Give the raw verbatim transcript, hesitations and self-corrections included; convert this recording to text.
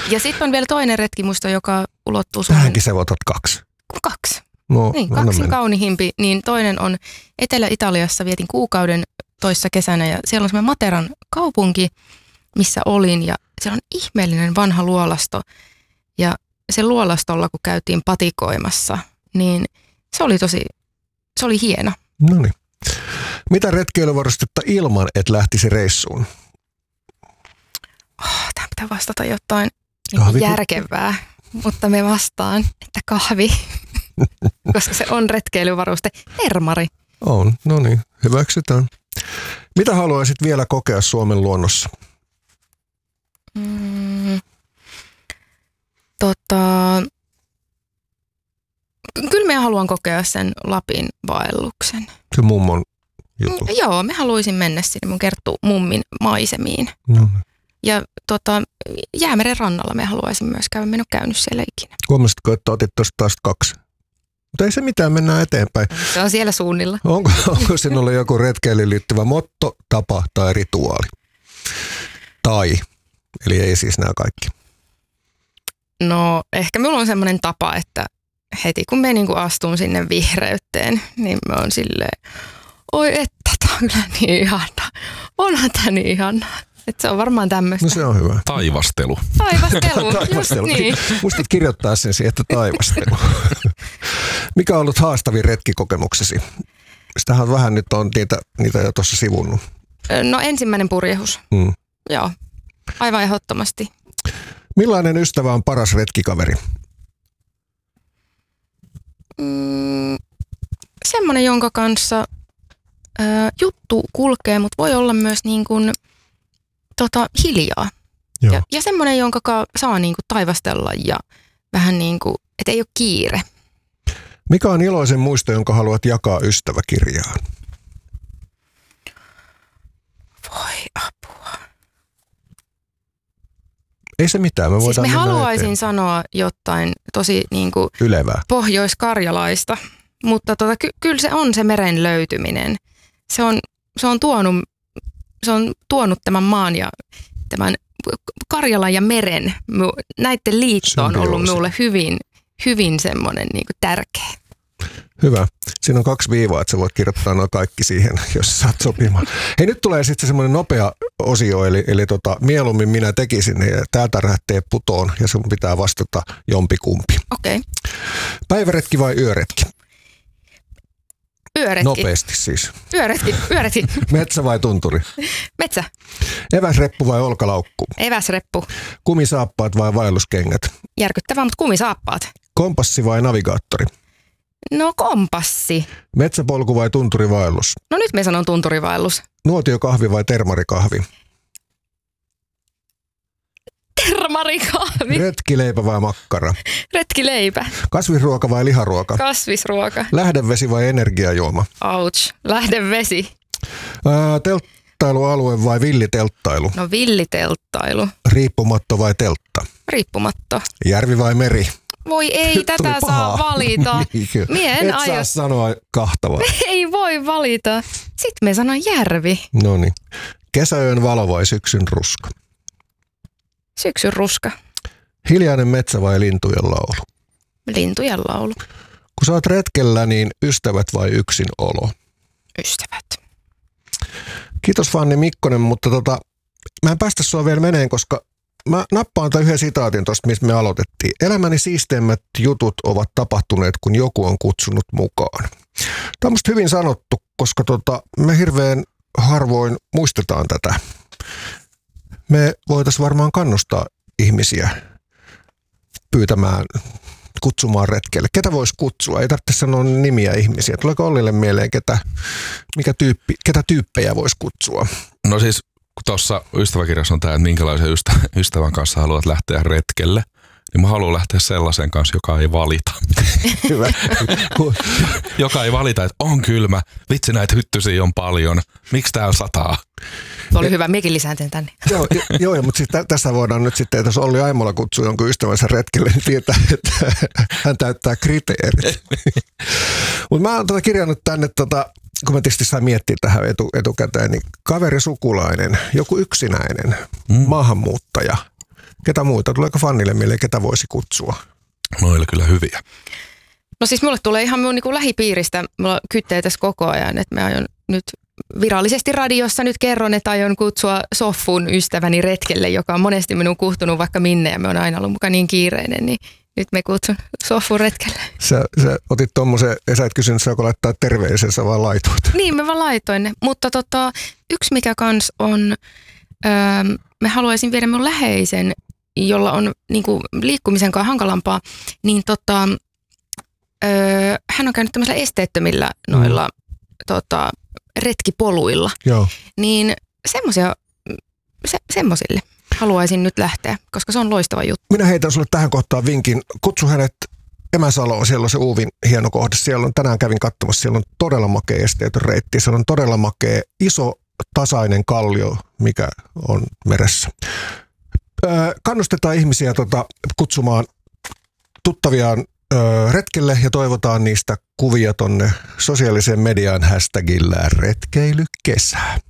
Ja sitten on vielä toinen retkimuisto, joka ulottuu Suomen... Tähänkin sä otat kaksi. Kaksi. No, niin, kaksi kaunihimpi. Niin toinen on Etelä-Italiassa, vietin kuukauden toissa kesänä ja siellä on semmoinen Materan kaupunki, missä olin ja siellä on ihmeellinen vanha luolasto ja se luolastolla, kun käytiin patikoimassa, niin se oli tosi, se oli hieno. No niin. Mitä retkeilyvarustetta ilman, et lähtisi reissuun? Oh, tämä pitää vastata jotain niin järkevää, mutta me vastaan, että kahvi, koska se on retkeilyvaruste. Termari. On, no niin, hyväksytään. Mitä haluaisit vielä kokea Suomen luonnossa? Mm, tota, kyllä me haluan kokea sen Lapin vaelluksen. Se mummon juttu. Mm, joo, me haluaisin mennä sinne mun kerttu mummin maisemiin. No. Ja tota, Jäämeren rannalla me haluaisin myös käydä. Mä en ole käynyt siellä ikinä. Huomasitko, että otit tuosta taas kaksi? Mutta ei se mitään, mennään eteenpäin. Se on siellä suunnilla. Onko, onko sinulla joku retkeilyyn liittyvä motto, tapa tai rituaali? Tai, eli ei siis nämä kaikki. No ehkä minulla on semmoinen tapa, että heti kun me niinku astun sinne vihreyteen, niin mä oon silleen, oi että tää on kyllä niin ihana. Onhan tää niin ihana. Että se on varmaan tämmöistä. No se on hyvä. Taivastelu. Taivastelu, taivastelu. Just niin. Muistat kirjoittaa sen siihen, että taivastelu. Mikä on ollut haastavin retkikokemuksesi? Sitähän vähän nyt on niitä, niitä jo tuossa sivunnut. No ensimmäinen purjehus. Hmm. Joo, aivan ehdottomasti. Millainen ystävä on paras retkikaveri? Mm, semmoinen, jonka kanssa ö, juttu kulkee, mutta voi olla myös niin kuin, tota, hiljaa. Joo. Ja, ja semmoinen, jonka saa niin kuin taivastella ja vähän niin kuin, että ei ole kiire. Mikä on iloisen muisto, jonka haluat jakaa ystäväkirjaan? Voi apua. Ei se mitään, me siis voidaan me mennä haluaisin eteen. sanoa jotain tosi niin kuin ylevää, pohjoiskarjalaista, mutta tota, ky- kyllä se on se meren löytyminen. Se on, se on, tuonut, se on tuonut tämän maan ja tämän Karjalan ja meren, näiden liitto on ollut minulle hyvin, hyvin semmoinen niin kuin tärkeä. Hyvä. Siinä on kaksi viivaa, että sä voit kirjoittaa nuo kaikki siihen, jos saat sopimaan. Hei, nyt tulee sitten semmoinen nopea osio, eli, eli tota, mieluummin minä tekisin, ja täältä lähtee putoon, ja sun pitää vastata jompikumpi. Okei. Okay. Päiväretki vai yöretki? Yöretki. Nopeasti siis. Yöretki, yöretki. Metsä vai tunturi? Metsä. Eväsreppu vai olkalaukku? Eväsreppu. Kumisaappaat vai vaelluskengät? Järkyttävää, mutta kumisaappaat. Kompassi vai navigaattori? No kompassi. Metsäpolku vai tunturivaellus? No nyt me sanon tunturivaellus. Nuotiokahvi vai termarikahvi? Termarikahvi. Retkileipä vai makkara? Retkileipä. Kasvisruoka vai liharuoka? Kasvisruoka. Lähdevesi vai energiajuoma? Ouch. Lähdevesi. Ää, telttailualue vai villitelttailu? No villitelttailu. Riippumatto vai teltta? Riippumatto. Järvi vai meri? Voi ei, Nyt tätä tuli saa pahaa. valita. Mie en Et aio... saa sanoa kahta vai? Ei voi valita. Sitten me sanon järvi. No niin. Kesäyön valo vai syksyn ruska? Syksyn ruska. Hiljainen metsä vai lintujen laulu? Lintujen laulu. Kun sä oot retkellä, niin ystävät vai yksin olo? Ystävät. Kiitos Fanni Mikkonen, mutta tota, mä en päästä sua vielä meneen, koska mä nappaan tämän yhden sitaatin tuosta, mistä me aloitettiin. Elämäni siisteimmät jutut ovat tapahtuneet, kun joku on kutsunut mukaan. Tämä on musta hyvin sanottu, koska tota, me hirveän harvoin muistetaan tätä. Me voitaisiin varmaan kannustaa ihmisiä pyytämään, kutsumaan retkelle. Ketä voisi kutsua? Ei tarvitse sanoa nimiä ihmisiä. Tuleeko Ollille mieleen, ketä, mikä tyyppi, ketä tyyppejä voisi kutsua? No siis kun tuossa ystäväkirjassa on tämä, että minkälaisen ystä, ystävän kanssa haluat lähteä retkelle, niin mä haluan lähteä sellaisen kanssa, joka ei valita. Hyvä. Joka ei valita, että on kylmä, vitsi näitä hyttysiä on paljon, miksi täällä sataa? Se oli hyvä, mekin lisään tänne. Joo, joo, mutta siis tä, tässä voidaan nyt sitten, että jos Olli Aimola kutsuu jonkun ystävänsä retkelle, niin tietää, että hän täyttää kriteerit. Mutta mä oon tota kirjannut tänne, tota, kun mä tietysti sain miettiä tähän etu, etukäteen, niin kaveri, sukulainen, joku yksinäinen, mm. maahanmuuttaja, Ketä muita? Tuleeko Fannille mieleen, ketä voisi kutsua? Noilla kyllä hyviä. No siis mulle tulee ihan mun niin lähipiiristä, mulla kyttee tässä koko ajan, että mä aion nyt virallisesti radiossa nyt kerron, että aion kutsua Soffun ystäväni retkelle, joka on monesti minun kuhtunut vaikka minne ja me on aina ollut mukaan niin kiireinen, niin nyt me kutsun Soffun retkelle. Sä, sä otit tommosen, ja sä et kysynyt, saako laittaa terveisensä, vaan laitoit. Niin, mä vaan laitoin ne, mutta tota, yksi mikä kans on, öö, mä haluaisin viedä mun läheisen, jolla on niin kuin liikkumisen kanssa hankalampaa, niin tota, öö, hän on käynyt tämmöisillä esteettömillä noilla mm. tota, retkipoluilla. Joo. Niin semmoisia, se, semmosille haluaisin nyt lähteä, koska se on loistava juttu. Minä heitän sulle tähän kohtaan vinkin. Kutsu hänet Emäsaloon, siellä on se Uuvin hieno kohde. Siellä on, tänään kävin katsomassa, siellä on todella makea esteetön reitti. Se on todella makea, iso, tasainen kallio, mikä on meressä. Öö, kannustetaan ihmisiä tota, kutsumaan tuttaviaan öö, retkelle ja toivotaan niistä kuvia tonne sosiaaliseen mediaan hashtagillä retkeilykesä.